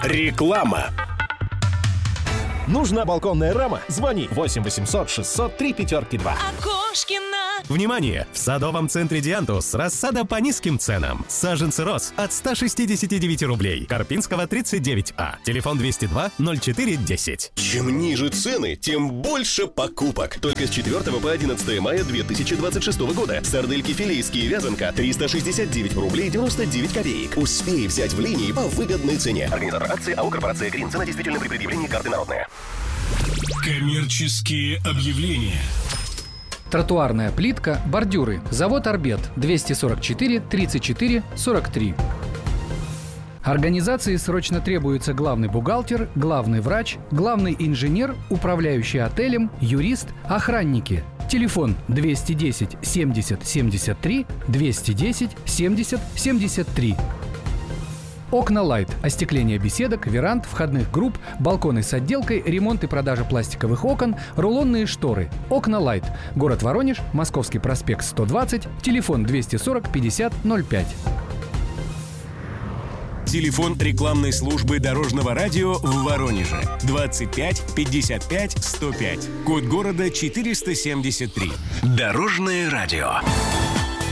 Реклама. Нужна балконная рама? Звони 8 800 603 5-2. Окошкина. Внимание! В садовом центре «Диантус» рассада по низким ценам. Саженцы роз от 169 рублей. Карпинского 39А. Телефон 202-04-10. Чем ниже цены, тем больше покупок. Только с 4 по 11 мая 2026 года. Сардельки филейские вязанка 369 рублей 99 копеек. Успей взять в линии по выгодной цене. Организатор акции АО «Корпорация Грин». Цена действительно при предъявлении карты народная. Коммерческие объявления. Тротуарная плитка, бордюры. Завод «Орбет», 244 34 43. Организации срочно требуется главный бухгалтер, главный врач, главный инженер, управляющий отелем, юрист, охранники. Телефон 210 70 73 210 70 73. Окна Лайт. Остекление беседок, веранд, входных групп, балконы с отделкой, ремонт и продажа пластиковых окон, рулонные шторы. Окна Лайт. Город Воронеж, Московский проспект 120, телефон 240 50 05. Телефон рекламной службы Дорожного радио в Воронеже 25 55 105. Код города 473. Дорожное радио.